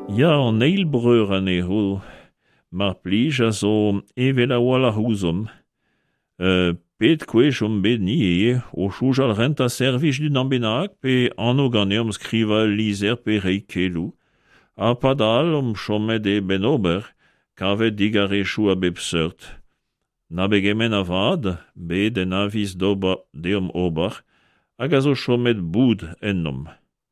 Ja, an eilbreur an eo, mar plij a zo evel a wall ar c'houzom. Pet kwech bet ni o choujal rent a servij d'un ambennak pe anno ganeom skriva lizer pe reikelou. A padal chomet e ben ober, kavet digarechou a bep seurt. Na begemen a vad, bet en avis deom ober, hag a zo chomet boud ennom.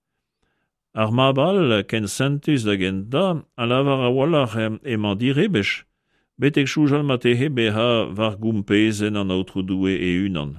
Ar mabal ken sentus da genta, a lavar a wallar emañ direbech, betek choujal matehe beha var goumpezen an aotrou-doue e unan.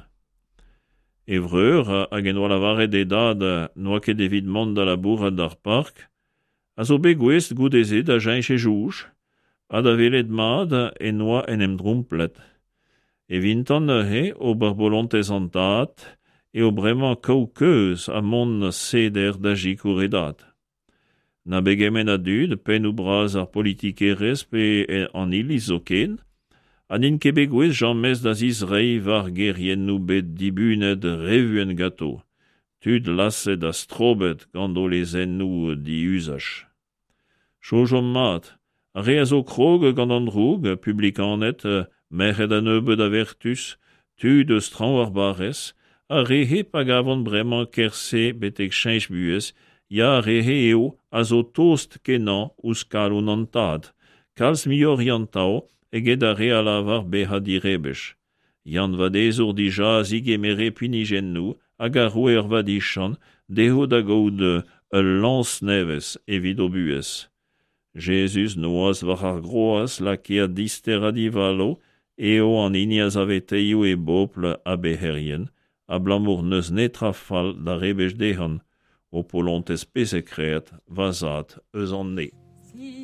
Evreur, hag en oa lavaret e dad noa ket evit mont da labourat d'ar park, a zo bet gwez goudezet a jañch e jouj, a da velet mad en noa en em dromplet. E vintan he ober bolontez an tad, eo bremañ kaokeuz a mont seder da jikouredat. Na begemen a dud, pen ou braz ar politikerez pe an iliz zo ken, an in kebegouez jammez da zizrei var gerien nou bet dibunet revuen gato. Tud lasset a strobet gant o lezen nou di usach. Chojom mat, a re a zo krog gant an droug, publikanet, merc'hed an eubet a vertus, tud eus traoù ar barez, a rehe pa gavant bremañ kerse betek cheñch buez, ya rehe eo a zo tost kenan ouz kalon an tad, kalz mi orientao eget a re a lavar beha direbech. Yann vadezour dija zig emere punijen nou, hag a rouer vadichan, deho da gaout lans nevez evit o buez. Jesus noaz war ar groaz lakia dister a divalo, eo an iniaz aveteio e bopl a beherien, a blamour neus netra fall da rebech dehan, o polontez pesekret vazat eus an ne.